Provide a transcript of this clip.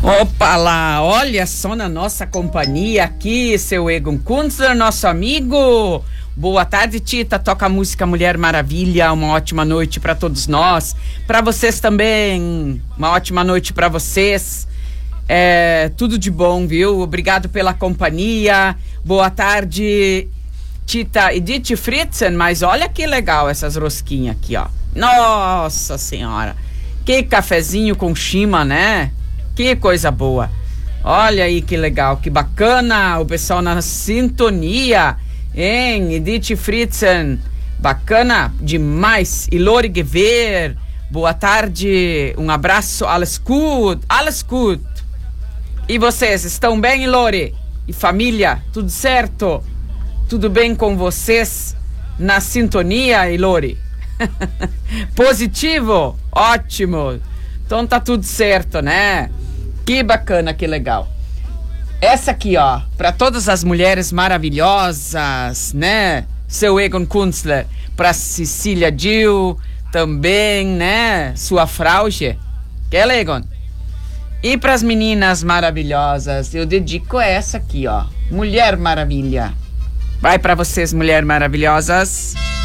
Opa lá, olha só na nossa companhia aqui, seu Egon Kunstler, nosso amigo. Boa tarde, Tita. Toca a música Mulher Maravilha. Uma ótima noite para todos nós. Para vocês também, uma ótima noite para vocês. Tudo de bom, viu? Obrigado pela companhia. Boa tarde, Tita Edith Fritzen. Mas olha que legal essas rosquinhas aqui, ó. Nossa Senhora. Que cafezinho com chima, né? Que coisa boa. Olha aí que legal, que bacana. O pessoal na sintonia, hein? Edith Fritzen, bacana demais. E Lori Gever, boa tarde. Um abraço, alles gut, alles gut. E vocês, estão bem, Lori? E família, tudo certo? Tudo bem com vocês na sintonia, Lori? Positivo? Ótimo. Então tá tudo certo, né? Que bacana, que legal. Essa aqui, ó, para todas as mulheres maravilhosas, né? Seu Egon Kunstler, para Cecília Gil também, né? Sua Frauge, que é, Egon? E para as meninas maravilhosas, eu dedico essa aqui, ó, Mulher Maravilha. Vai para vocês, mulher maravilhosas.